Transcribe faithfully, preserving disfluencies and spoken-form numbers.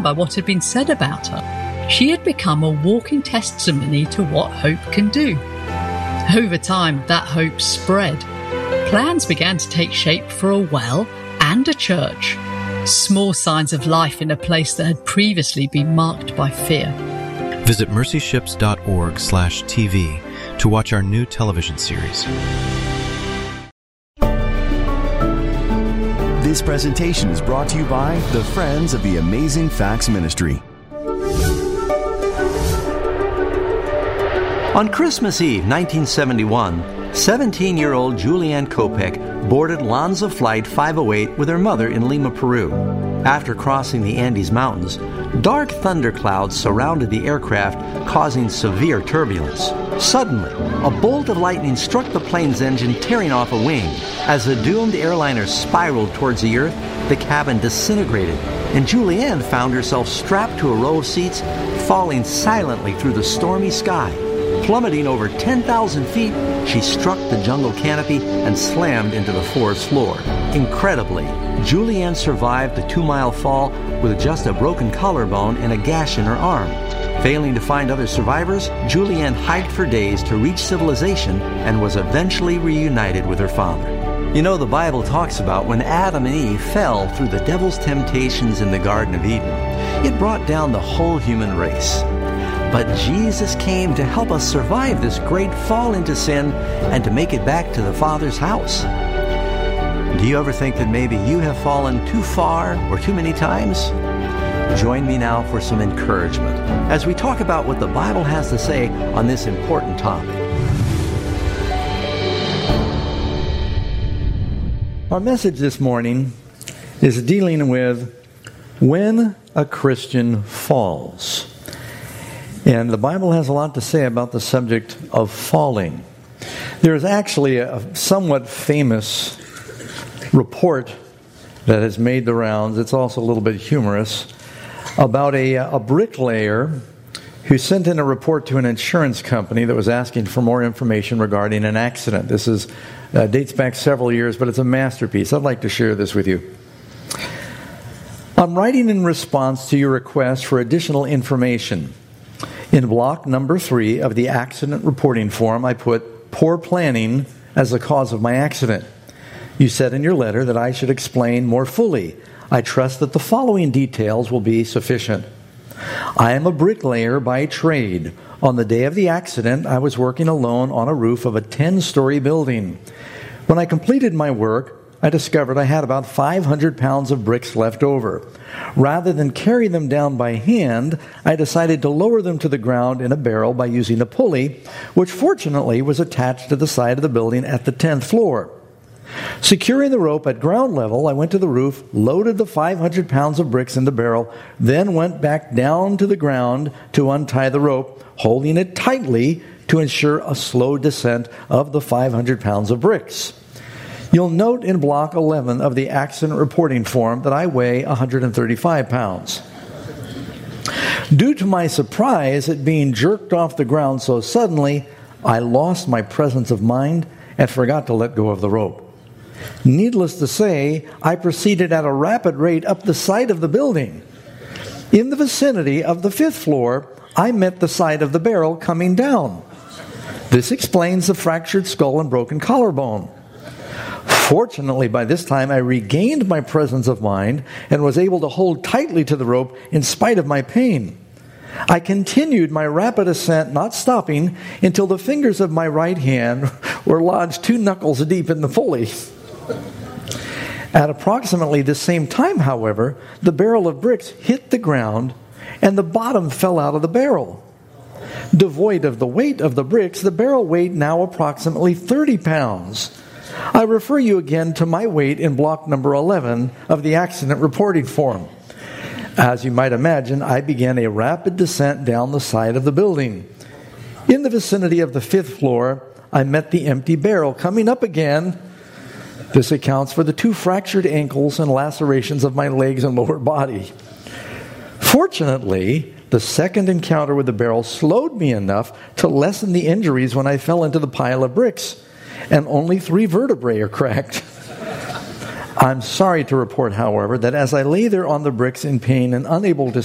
by what had been said about her, she had become a walking testimony to what hope can do. Over time, that hope spread. Plans began to take shape for a well and a church. Small signs of life in a place that had previously been marked by fear. Visit mercyships.org slash TV to watch our new television series. This presentation is brought to you by the Friends of the Amazing Facts Ministry. On Christmas Eve, nineteen seventy-one, seventeen-year-old Julianne Kopec boarded Lanza Flight five oh eight with her mother in Lima, Peru. After crossing the Andes Mountains, dark thunderclouds surrounded the aircraft, causing severe turbulence. Suddenly, a bolt of lightning struck the plane's engine, tearing off a wing. As the doomed airliner spiraled towards the earth, the cabin disintegrated, and Julianne found herself strapped to a row of seats, falling silently through the stormy sky. Plummeting over ten thousand feet, she struck the jungle canopy and slammed into the forest floor. Incredibly, Julianne survived the two-mile fall with just a broken collarbone and a gash in her arm. Failing to find other survivors, Julianne hiked for days to reach civilization and was eventually reunited with her father. You know, the Bible talks about when Adam and Eve fell through the devil's temptations in the Garden of Eden. It brought down the whole human race. But Jesus came to help us survive this great fall into sin and to make it back to the Father's house. Do you ever think that maybe you have fallen too far or too many times? Join me now for some encouragement as we talk about what the Bible has to say on this important topic. Our message this morning is dealing with when a Christian falls. And the Bible has a lot to say about the subject of falling. There is actually a somewhat famous report that has made the rounds. It's also a little bit humorous about a, a bricklayer who sent in a report to an insurance company that was asking for more information regarding an accident. This is uh, dates back several years, but it's a masterpiece. I'd like to share this with you. I'm writing in response to your request for additional information. In block number three of the accident reporting form, I put poor planning as the cause of my accident. You said in your letter that I should explain more fully. I trust that the following details will be sufficient. I am a bricklayer by trade. On the day of the accident, I was working alone on a roof of a ten-story building. When I completed my work, I discovered I had about five hundred pounds of bricks left over. Rather than carry them down by hand, I decided to lower them to the ground in a barrel by using a pulley, which fortunately was attached to the side of the building at the tenth floor. Securing the rope at ground level, I went to the roof, loaded the five hundred pounds of bricks in the barrel, then went back down to the ground to untie the rope, holding it tightly to ensure a slow descent of the five hundred pounds of bricks. You'll note in block eleven of the accident reporting form that I weigh one hundred thirty-five pounds. Due to my surprise at being jerked off the ground so suddenly, I lost my presence of mind and forgot to let go of the rope. Needless to say, I proceeded at a rapid rate up the side of the building. In the vicinity of the fifth floor, I met the side of the barrel coming down. This explains the fractured skull and broken collarbone. Fortunately, by this time, I regained my presence of mind and was able to hold tightly to the rope in spite of my pain. I continued my rapid ascent, not stopping, until the fingers of my right hand were lodged two knuckles deep in the pulley. At approximately the same time, however, the barrel of bricks hit the ground and the bottom fell out of the barrel. Devoid of the weight of the bricks, the barrel weighed now approximately thirty pounds. I refer you again to my weight in block number eleven of the accident reporting form. As you might imagine, I began a rapid descent down the side of the building. In the vicinity of the fifth floor, I met the empty barrel coming up again. This accounts for the two fractured ankles and lacerations of my legs and lower body. Fortunately, the second encounter with the barrel slowed me enough to lessen the injuries when I fell into the pile of bricks, and only three vertebrae are cracked. I'm sorry to report, however, that as I lay there on the bricks in pain and unable to